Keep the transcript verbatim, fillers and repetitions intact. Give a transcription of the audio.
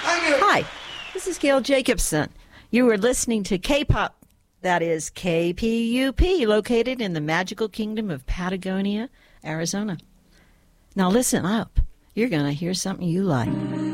Hi, this is Gail Jacobson. You were listening to K-Pop, that is K P U P, located in the magical kingdom of Patagonia, Arizona. Now listen up. You're going to hear something you like.